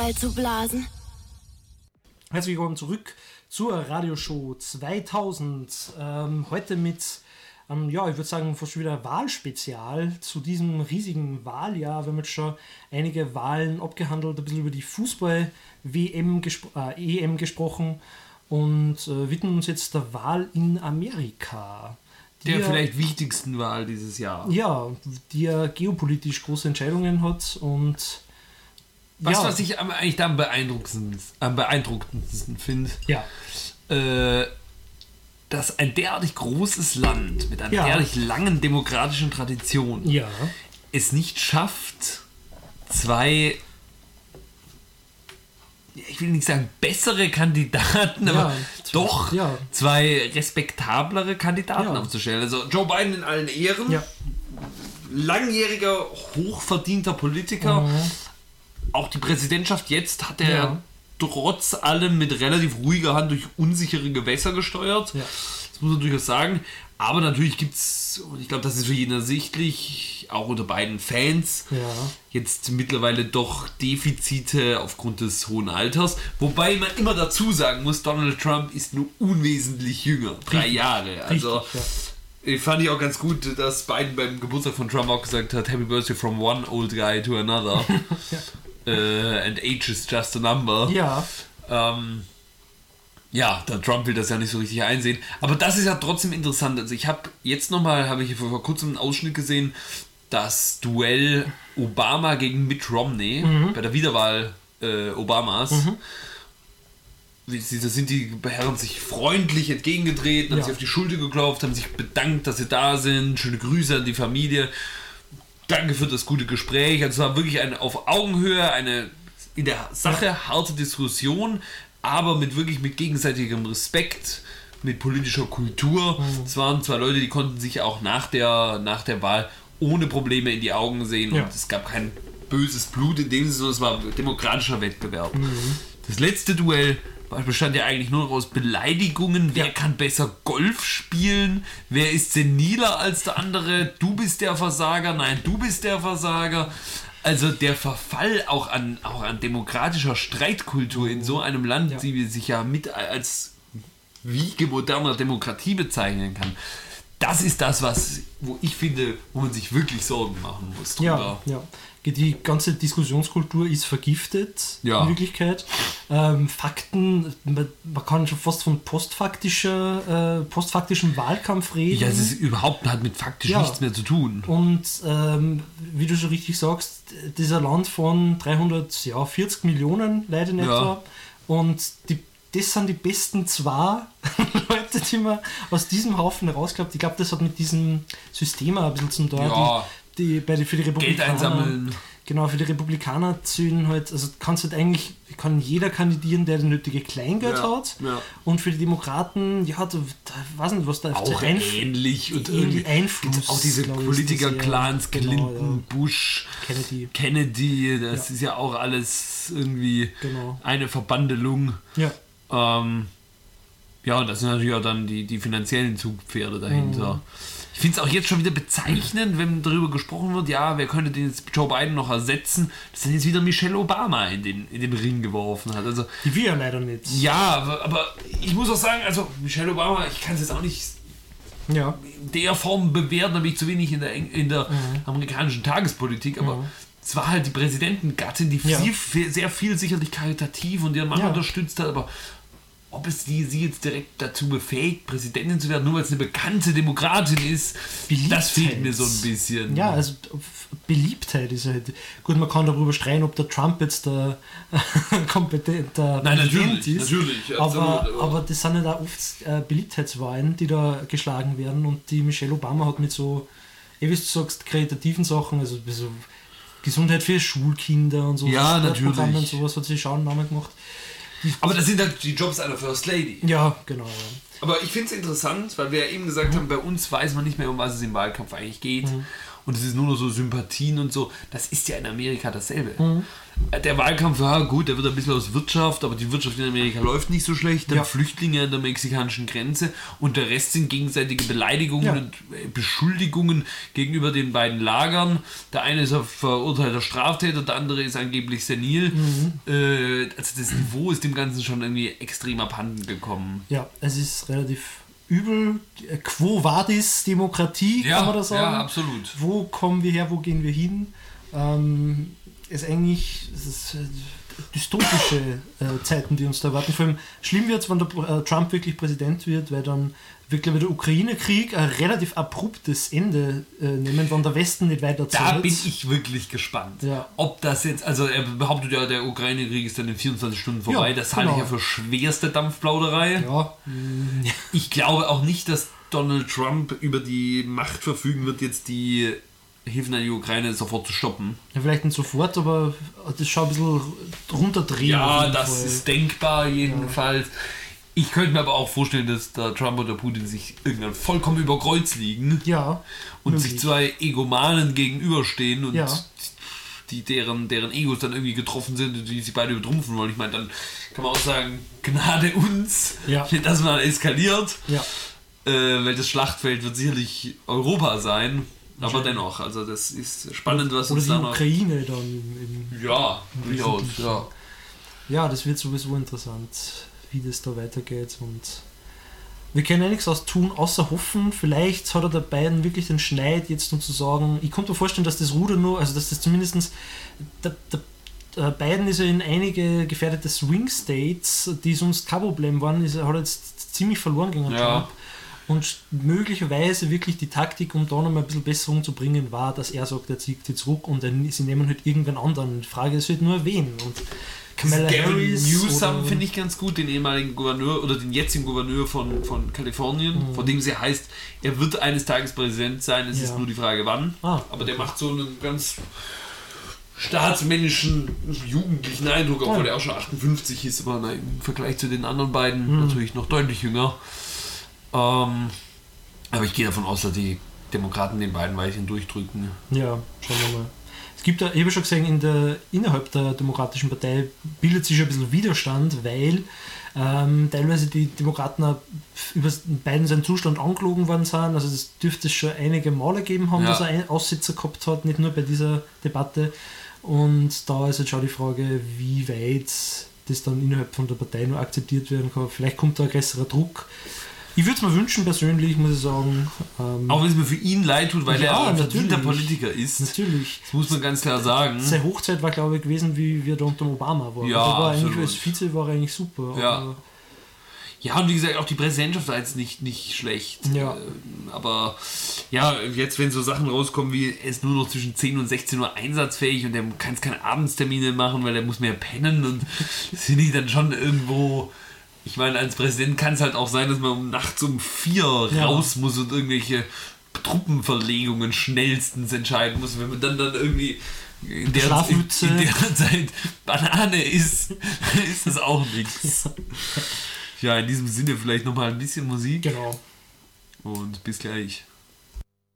geil zu blasen. Herzlich willkommen zurück zur Radioshow 2000. Heute mit, ich würde sagen, fast schon wieder Wahlspezial zu diesem riesigen Wahljahr. Wir haben jetzt schon einige Wahlen abgehandelt, ein bisschen über die Fußball-EM gesprochen und widmen uns jetzt der Wahl in Amerika. Der vielleicht wichtigsten Wahl dieses Jahr. Ja, die ja geopolitisch große Entscheidungen hat und was ich eigentlich da am beeindruckendsten finde, dass ein derartig großes Land mit einer derartig langen demokratischen Tradition es nicht schafft, zwei, ich will nicht sagen bessere Kandidaten, aber doch zwei respektablere Kandidaten aufzustellen. Also Joe Biden in allen Ehren, langjähriger, hochverdienter Politiker. Auch die Präsidentschaft jetzt hat er trotz allem mit relativ ruhiger Hand durch unsichere Gewässer gesteuert. Ja. Das muss man durchaus sagen. Aber natürlich gibt es, und ich glaube, das ist für jeden ersichtlich, auch unter beiden Fans, jetzt mittlerweile doch Defizite aufgrund des hohen Alters. Wobei man immer dazu sagen muss, Donald Trump ist nur unwesentlich jünger. 3 Jahre. Also fand ich auch ganz gut, dass Biden beim Geburtstag von Trump auch gesagt hat, Happy Birthday from one old guy to another. And age is just a number. Der Trump will das ja nicht so richtig einsehen. Aber das ist ja trotzdem interessant. Also ich habe jetzt nochmal, vor kurzem einen Ausschnitt gesehen, das Duell Obama gegen Mitt Romney bei der Wiederwahl Obamas. Da sind die Herren sich freundlich entgegengetreten, haben sich auf die Schulter geklopft, haben sich bedankt, dass sie da sind. Schöne Grüße an die Familie. Danke für das gute Gespräch. Also es war wirklich eine auf Augenhöhe, eine in der Sache harte Diskussion, aber mit gegenseitigem Respekt, mit politischer Kultur. Es waren 2 Leute, die konnten sich auch nach der Wahl ohne Probleme in die Augen sehen und es gab kein böses Blut in dem Sinne, sondern es war ein demokratischer Wettbewerb. Das letzte Duell bestand ja eigentlich nur noch aus Beleidigungen. Wer kann besser Golf spielen? Wer ist seniler als der andere? Du bist der Versager. Nein, du bist der Versager. Also der Verfall auch an demokratischer Streitkultur in so einem Land, die sich ja mit als Wiege moderner Demokratie bezeichnen kann. Das ist das, wo ich finde, wo man sich wirklich Sorgen machen muss drüber. Die ganze Diskussionskultur ist vergiftet, in Wirklichkeit. Fakten, man kann schon fast von postfaktischem Wahlkampf reden. Ja, es ist hat mit faktisch nichts mehr zu tun. Und wie du schon richtig sagst, dieser Land von 340 Millionen Leute in etwa. Und das sind die besten 2 Leute, die man aus diesem Haufen rausklappt. Ich glaube, das hat mit diesem System ein bisschen zum tun. Für die Republikaner, Geld einsammeln. Genau, für die Republikaner zählen halt, also kann jeder kandidieren, der das nötige Kleingeld hat. Und für die Demokraten, weiß nicht, was da auch ähnlich und irgendwie Einfluss. Auch diese Politiker-Clans, Clinton, Bush, Kennedy, das ist ja auch alles irgendwie eine Verbandelung. Und das sind natürlich auch dann die finanziellen Zugpferde dahinter. Ich finde es auch jetzt schon wieder bezeichnend, wenn darüber gesprochen wird, wer könnte den jetzt Joe Biden noch ersetzen, dass er jetzt wieder Michelle Obama in den Ring geworfen hat. Also, die will ja leider nicht. Ja, aber ich muss auch sagen, also Michelle Obama, ich kann es jetzt auch nicht in der Form bewerten, da bin ich zu wenig in der amerikanischen Tagespolitik, aber es war halt die Präsidentengattin, die sehr viel sicherlich karitativ und ihren Mann unterstützt hat, aber ob es sie jetzt direkt dazu befähigt, Präsidentin zu werden, nur weil es eine bekannte Demokratin ist, das fehlt mir so ein bisschen. Ja, also Beliebtheit ist halt... Gut, man kann darüber streiten, ob der Trump jetzt der kompetenter Präsident ist. Natürlich, aber das sind ja halt auch oft Beliebtheitswahlen, die da geschlagen werden und die Michelle Obama hat mit so, wie du sagst, kreativen Sachen, also so Gesundheit für Schulkinder und so. Ja, natürlich. Und sowas hat sie Namen gemacht. Aber das sind halt die Jobs einer First Lady. Ja, genau. Aber ich finde es interessant, weil wir ja eben gesagt haben, bei uns weiß man nicht mehr, um was es im Wahlkampf eigentlich geht. und es ist nur noch so Sympathien und so. Das ist ja in Amerika dasselbe. Der Wahlkampf, ja gut, der wird ein bisschen aus Wirtschaft, aber die Wirtschaft in Amerika läuft nicht so schlecht. Dann Flüchtlinge an der mexikanischen Grenze und der Rest sind gegenseitige Beleidigungen und Beschuldigungen gegenüber den beiden Lagern. Der eine ist ein verurteilter Straftäter, der andere ist angeblich senil. Also das Niveau ist dem Ganzen schon irgendwie extrem abhanden gekommen. Ja, es ist relativ übel. Quo vadis Demokratie, kann man das sagen? Ja, absolut. Wo kommen wir her, wo gehen wir hin? Es ist dystopische Zeiten, die uns da erwarten. Vor allem schlimm wird es, wenn der Trump wirklich Präsident wird, weil dann wirklich der Ukraine-Krieg ein relativ abruptes Ende nehmen, wenn der Westen nicht weiter zählt. Da bin ich wirklich gespannt. Ja. Ob das jetzt, also er behauptet ja, der Ukraine-Krieg ist dann in 24 Stunden vorbei. Das halte ich ja für schwerste Dampfplauderei. Ja. Ich glaube auch nicht, dass Donald Trump über die Macht verfügen wird, jetzt die Hilfen an die Ukraine sofort zu stoppen. Ja, vielleicht nicht sofort, aber das schaut ein bisschen runterdrehen. Ja, das ist denkbar jedenfalls. Ich könnte mir aber auch vorstellen, dass der Trump und der Putin sich irgendwann vollkommen über Kreuz liegen und möglich. Sich zwei Egomanen gegenüberstehen und deren Egos dann irgendwie getroffen sind und die sich beide übertrumpfen wollen. Ich meine, dann kann man auch sagen, Gnade uns, dass man eskaliert, weil das Schlachtfeld wird sicherlich Europa sein. Aber dennoch, also das ist spannend, was uns da noch... Oder die Ukraine dann durchaus, Ja, das wird sowieso interessant, wie das da weitergeht. Und wir können ja nichts tun, außer hoffen. Vielleicht hat er der Biden wirklich den Schneid jetzt, um zu sagen, ich konnte mir vorstellen, dass das Ruder nur, also dass das zumindest... Der Biden ist ja in einige gefährdete Swing States, die sonst kein Problem waren, hat jetzt ziemlich verloren gegen Trump. Und möglicherweise wirklich die Taktik, um da nochmal ein bisschen Besserung zu bringen, war, dass er sagt, er zieht sie zurück und dann, sie nehmen halt irgendwann anderen. Die Frage ist halt nur, wen. Und Kamala Harris Newsom finde ich ganz gut, den ehemaligen Gouverneur oder den jetzigen Gouverneur von Kalifornien, von dem sie heißt, er wird eines Tages Präsident sein, es ist nur die Frage wann. Aber der macht so einen ganz staatsmännischen, jugendlichen Eindruck, obwohl er auch schon 58 ist, aber im Vergleich zu den anderen beiden natürlich noch deutlich jünger. Aber ich gehe davon aus, dass die Demokraten den beiden Weichen durchdrücken. Ja, schauen wir mal. Es gibt ja, ich habe schon gesehen, innerhalb der Demokratischen Partei bildet sich schon ein bisschen Widerstand, weil teilweise die Demokraten auch über Biden seinen Zustand angelogen worden sind. Also das dürfte es schon einige Male geben haben, dass er einen Aussitzer gehabt hat, nicht nur bei dieser Debatte. Und da ist jetzt schon die Frage, wie weit das dann innerhalb von der Partei nur akzeptiert werden kann. Vielleicht kommt da ein größerer Druck. Ich würde es mir wünschen, persönlich, muss ich sagen. Auch wenn es mir für ihn leid tut, weil er ein verdienter Politiker ist. Natürlich. Das muss man ganz klar sagen. Seine Hochzeit war, glaube ich, gewesen, wie wir da unter Obama waren. Ja, war eigentlich als Vize war er eigentlich super. Ja, und wie gesagt, auch die Präsidentschaft war jetzt nicht schlecht. Ja. Aber ja, jetzt, wenn so Sachen rauskommen wie, er ist nur noch zwischen 10 und 16 Uhr einsatzfähig und er kann keine Abendstermine machen, weil er muss mehr pennen und das finde ich dann schon irgendwo... Ich meine, als Präsident kann es halt auch sein, dass man nachts um 4 raus muss und irgendwelche Truppenverlegungen schnellstens entscheiden muss. Wenn man dann irgendwie in der Zeit Banane isst, ist das auch nichts. Ja, in diesem Sinne vielleicht nochmal ein bisschen Musik. Genau. Und bis gleich.